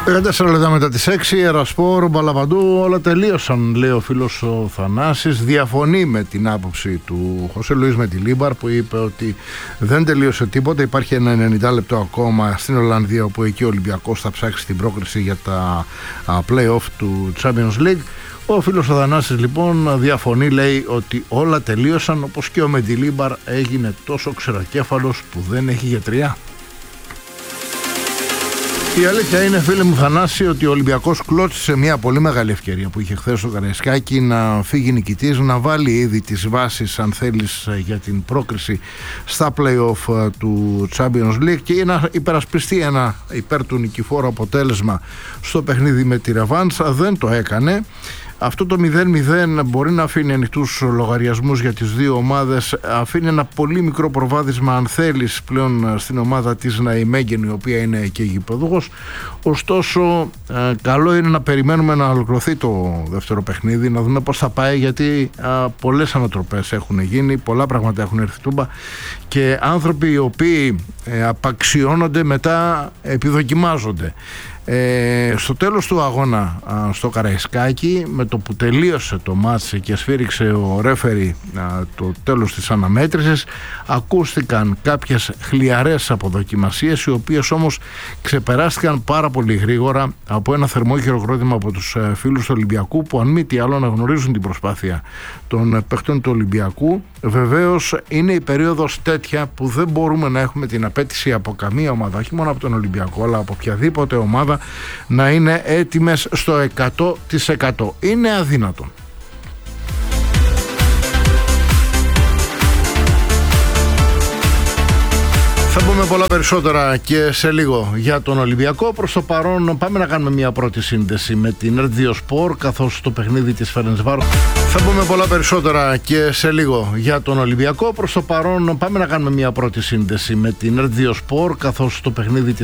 14 λεπτά μετά τις 6, Ερασπόρ, Μπαλαβαντού, όλα τελείωσαν, λέει ο φίλος ο Θανάσης. Διαφωνεί με την άποψη του Χωσέ Λουίς Μεντιλίμπαρ, που είπε ότι δεν τελείωσε τίποτα. Υπάρχει ένα 90 λεπτό ακόμα στην Ολλανδία, όπου εκεί ο Ολυμπιακός θα ψάξει την πρόκριση για τα play-off του Champions League. Ο φίλος ο Θανάσης λοιπόν διαφωνεί, λέει ότι όλα τελείωσαν, όπως και ο Μεντιλίμπαρ έγινε τόσο ξερακέφαλος που δεν έχει γιατριά. Η αλήθεια είναι, φίλε μου Θανάση, ότι ο Ολυμπιακός κλώτσισε μια πολύ μεγάλη ευκαιρία που είχε χθες στο Καραϊσκάκι να φύγει νικητής, να βάλει ήδη τις βάσεις, αν θέλεις, για την πρόκριση στα play-off του Champions League και να υπερασπιστεί ένα υπέρ του νικηφόρο αποτέλεσμα στο παιχνίδι με τη Ρεβάνς. Δεν το έκανε. Αυτό το 0-0 μπορεί να αφήνει ανοιχτούς λογαριασμούς για τις δύο ομάδες, αφήνει ένα πολύ μικρό προβάδισμα, αν θέλεις, πλέον στην ομάδα της Ναϊμέγγεν, η οποία είναι και γηπεδούχος. Ωστόσο, καλό είναι να περιμένουμε να ολοκληρωθεί το δεύτερο παιχνίδι, να δούμε πώς θα πάει, γιατί πολλές ανατροπές έχουν γίνει, πολλά πράγματα έχουν έρθει τούμπα και άνθρωποι οι οποίοι απαξιώνονται μετά επιδοκιμάζονται. Στο τέλος του αγώνα στο Καραϊσκάκι, με το που τελείωσε το μάτς και σφύριξε ο ρέφερι το τέλος της αναμέτρησης, ακούστηκαν κάποιες χλιαρές αποδοκιμασίες, οι οποίες όμως ξεπεράστηκαν πάρα πολύ γρήγορα από ένα θερμό χειροκρότημα από τους φίλους του Ολυμπιακού, που αν μη τι άλλο αναγνωρίζουν την προσπάθεια των παιχτών του Ολυμπιακού. Βεβαίως είναι η περίοδος τέτοια που δεν μπορούμε να έχουμε την απέτηση από καμία ομάδα, όχι μόνο από τον Ολυμπιακό, αλλά από οποιαδήποτε ομάδα, να είναι έτοιμες στο 100%. Είναι αδύνατο. Θα πούμε πολλά περισσότερα και σε λίγο για τον Ολυμπιακό. Προς το παρόν πάμε να κάνουμε μια πρώτη σύνδεση με την Erdiospor, καθώς το παιχνίδι της Ferencváros. Θα πούμε πολλά περισσότερα και σε λίγο για τον Ολυμπιακό. Προς το παρόν πάμε να κάνουμε μια πρώτη σύνδεση με την Erdiospor, καθώς το παιχνίδι της